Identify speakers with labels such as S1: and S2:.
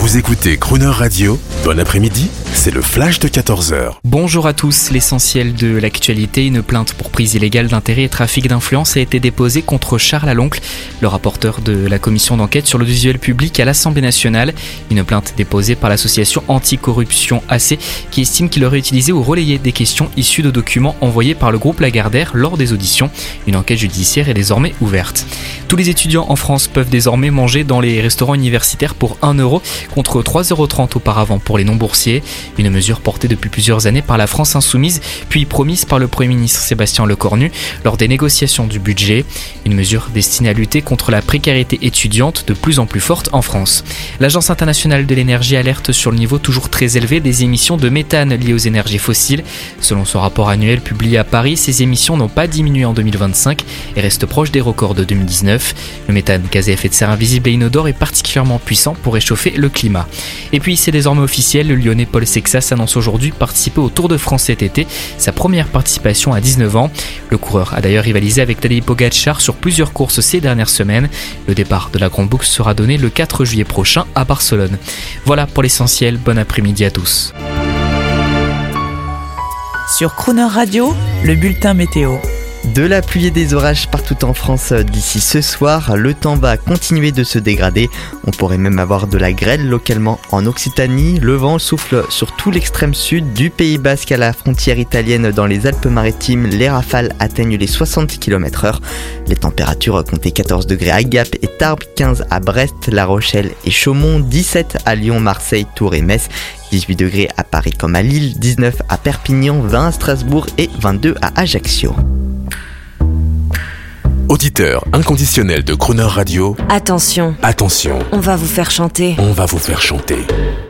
S1: Vous écoutez Crooner Radio. Bon après-midi, c'est le flash de 14h.
S2: Bonjour à tous, l'essentiel de l'actualité. Une plainte pour prise illégale d'intérêt et trafic d'influence a été déposée contre Charles Aloncle, le rapporteur de la commission d'enquête sur l'audiovisuel public à l'Assemblée nationale. Une plainte déposée par l'association anticorruption AC qui estime qu'il aurait utilisé ou relayé des questions issues de documents envoyés par le groupe Lagardère lors des auditions. Une enquête judiciaire est désormais ouverte. Tous les étudiants en France peuvent désormais manger dans les restaurants universitaires pour 1 € contre 3,30 € auparavant pour les non-boursiers. Une mesure portée depuis plusieurs années par la France insoumise, puis promise par le Premier ministre Sébastien Lecornu lors des négociations du budget. Une mesure destinée à lutter contre la précarité étudiante de plus en plus forte en France. L'Agence internationale de l'énergie alerte sur le niveau toujours très élevé des émissions de méthane liées aux énergies fossiles. Selon son rapport annuel publié à Paris, ces émissions n'ont pas diminué en 2025 et restent proches des records de 2019. Le méthane, gaz à effet de serre invisible et inodore, est particulièrement puissant pour réchauffer le climat. Et puis c'est désormais officiel, le Lyonnais Paul Sexas annonce aujourd'hui participer au Tour de France cet été, sa première participation à 19 ans. Le coureur a d'ailleurs rivalisé avec Tadej Pogačar sur plusieurs courses ces dernières semaines. Le départ de la Grande Boucle sera donné le 4 juillet prochain à Barcelone. Voilà pour l'essentiel, bon après-midi à tous.
S3: Sur Crooner Radio, le bulletin météo.
S4: De la pluie et des orages partout en France d'ici ce soir, le temps va continuer de se dégrader. On pourrait même avoir de la grêle localement en Occitanie. Le vent souffle sur tout l'extrême sud, du Pays Basque à la frontière italienne dans les Alpes-Maritimes. Les rafales atteignent les 60 km/h. Les températures comptaient 14 degrés à Gap et Tarbes, 15 à Brest, La Rochelle et Chaumont, 17 à Lyon, Marseille, Tours et Metz, 18 degrés à Paris comme à Lille, 19 à Perpignan, 20 à Strasbourg et 22 à Ajaccio.
S1: Auditeur inconditionnel de Crooner Radio.
S5: Attention,
S1: Attention,
S5: on va vous faire chanter.
S1: on va vous faire chanter.